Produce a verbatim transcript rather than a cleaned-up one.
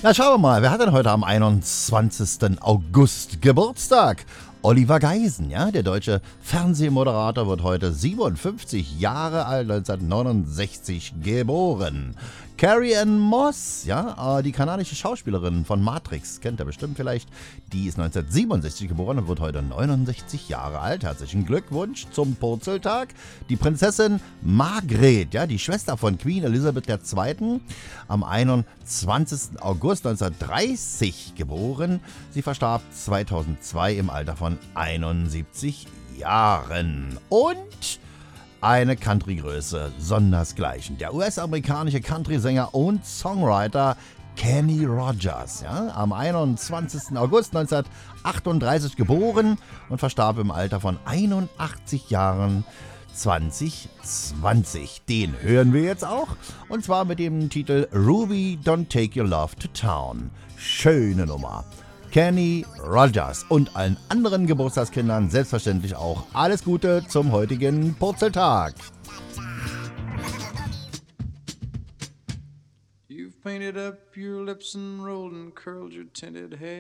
Na, schauen wir mal, wer hat denn heute am einundzwanzigsten August Geburtstag? Oliver Geisen, ja, der deutsche Fernsehmoderator, wird heute siebenundfünfzig Jahre alt, neunzehnhundertneunundsechzig geboren. Carrie-Anne Moss, ja, die kanadische Schauspielerin von Matrix, kennt ihr bestimmt vielleicht, die ist neunzehnhundertsiebenundsechzig geboren und wird heute neunundsechzig Jahre alt. Herzlichen Glückwunsch zum Purzeltag. Die Prinzessin Margret, ja, die Schwester von Queen Elizabeth der Zweite, am einundzwanzigsten August neunzehnhundertdreißig geboren. Sie verstarb zweitausendzwei im Alter von einundsiebzig Jahren. Und eine Country-Größe, sondersgleichen. Der U S-amerikanische Country-Sänger und Songwriter Kenny Rogers, ja, am einundzwanzigsten August neunzehnhundertachtunddreißig geboren und verstarb im Alter von einundachtzig Jahren zwanzig zwanzig. Den hören wir jetzt auch, und zwar mit dem Titel Ruby, Don't Take Your Love to Town. Schöne Nummer. Kenny Rogers und allen anderen Geburtstagskindern selbstverständlich auch alles Gute zum heutigen Purzeltag. You've painted up your lips and rolled and curled your tinted hair.